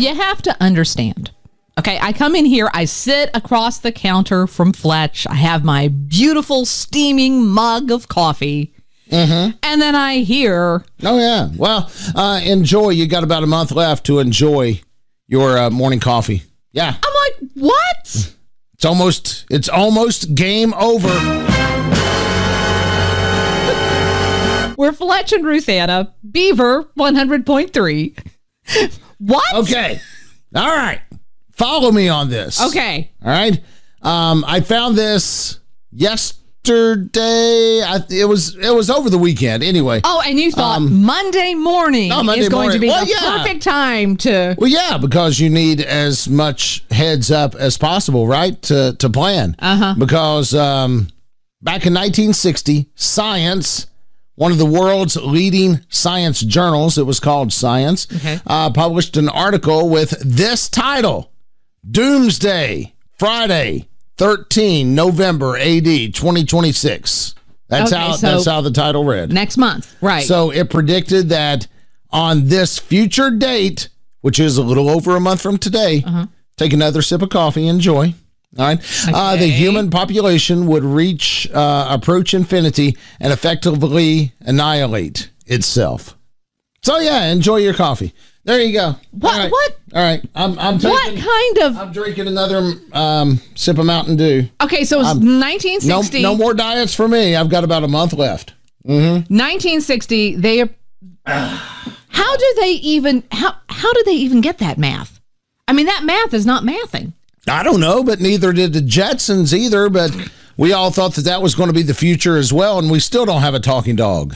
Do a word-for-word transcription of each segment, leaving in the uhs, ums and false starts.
You have to understand. Okay, I come in here, I sit across the counter from Fletch. I have my beautiful steaming mug of coffee. Mm-hmm. And then I hear... Oh, yeah. Well, uh, enjoy. You got about a month left to enjoy your uh, morning coffee. Yeah. I'm like, what? It's almost, it's almost game over. We're Fletch and Ruthanna, Beaver one hundred point three. What? Okay. All right. Follow me on this. Okay. All right. Um, I found this yesterday. I, it was it was over the weekend. Anyway. Oh, and you thought um, Monday morning no, Monday is going morning. to be Well, the yeah. perfect time to... Well, yeah, because you need as much heads up as possible, right, to to plan. Uh-huh. Because um, back in nineteen sixty, Science, one of the world's leading science journals, it was called Science, okay. uh, published an article with this title. Doomsday, Friday, thirteenth November A D twenty twenty-six. That's okay, how so that's how the title read. Next month, right. So it predicted that on this future date, which is a little over a month from today, uh-huh. take another sip of coffee, enjoy. All right. Okay. Uh, the human population would reach, uh, approach infinity and effectively annihilate itself. So yeah, enjoy your coffee. There you go. What? All right. What? All right. I'm. I'm taking, what kind of? I'm drinking another um, sip of Mountain Dew. Okay, so it's um, nineteen sixty. No, no more diets for me. I've got about a month left. Mm-hmm. nineteen sixty. They. How do they even? How How do they even get that math? I mean, that math is not mathing. I don't know, but neither did the Jetsons either. But we all thought that that was going to be the future as well, and we still don't have a talking dog.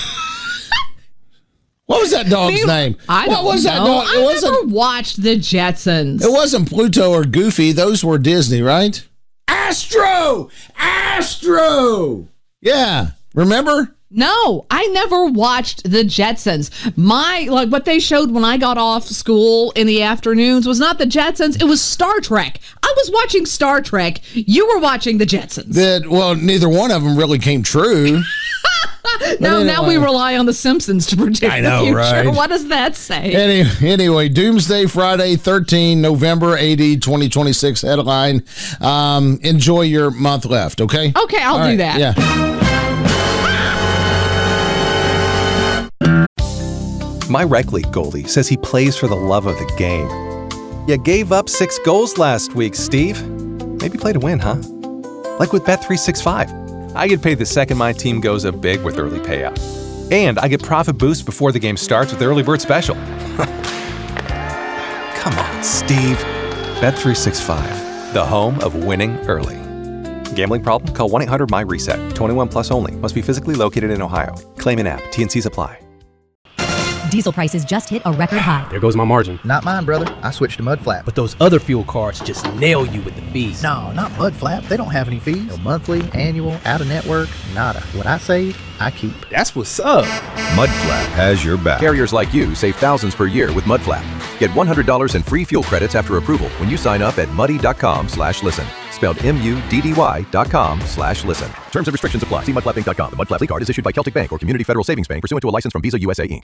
What was that dog's Me, name? I what don't was know. that dog? It I wasn't, never watched the Jetsons. It wasn't Pluto or Goofy. Those were Disney, right? Astro! Astro! Yeah. Remember? No, I never watched the Jetsons. My, like, what they showed when I got off school in the afternoons was not the Jetsons. It was Star Trek. I was watching Star Trek. You were watching the Jetsons. That, well, neither one of them really came true. No, anyway. now we rely on The Simpsons to predict I know, the future. right? What does that say? Any, anyway, Doomsday Friday, thirteenth November A D twenty twenty-six headline. Um, enjoy your month left, okay? Okay, I'll All do right, that. Yeah. My rec league goalie says he plays for the love of the game. You gave up six goals last week, Steve. Maybe play to win, huh? Like with Bet three sixty-five. I get paid the second my team goes up big with early payout. And I get profit boost before the game starts with the early bird special. Come on, Steve. Bet three sixty-five, the home of winning early. Gambling problem? Call one eight hundred M Y reset. twenty-one plus only. Must be physically located in Ohio. Claim in app. T and C's apply. Diesel prices just hit a record high. There goes my margin. Not mine, brother. I switched to Mudflap. But those other fuel cards just nail you with the fees. No, not Mudflap. They don't have any fees. No monthly, annual, out-of-network, nada. What I save, I keep. That's what's up. Mudflap has your back. Carriers like you save thousands per year with Mudflap. Get one hundred dollars in free fuel credits after approval when you sign up at muddy.com slash listen. Spelled M U D D Y dot com slash listen. Terms and restrictions apply. See mudflap inc dot com. The Mudflap card is issued by Celtic Bank or Community Federal Savings Bank pursuant to a license from Visa U S A Incorporated.